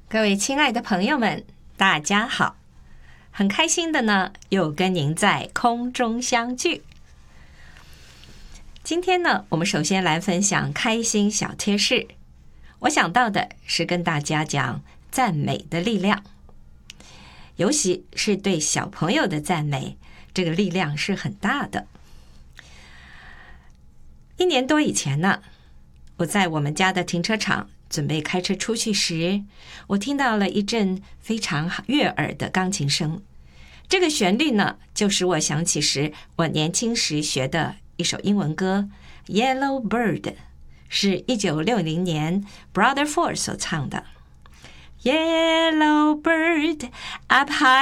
各位亲爱的朋友们，大家好！很开心的呢，又跟您在空中相聚。今天呢，我们首先来分享开心小贴士。我想到的是跟大家讲赞美的力量，尤其是对小朋友的赞美，这个力量是很大的。1年多以前呢，我在我们家的停车场准备开车出去时，我听到了一阵非常悦耳的钢琴声。这个旋律呢，就使我想起我年轻时学的一首英文歌《Yellow Bird》，是1960年 Brother Ford 所唱的。Yellow bird up high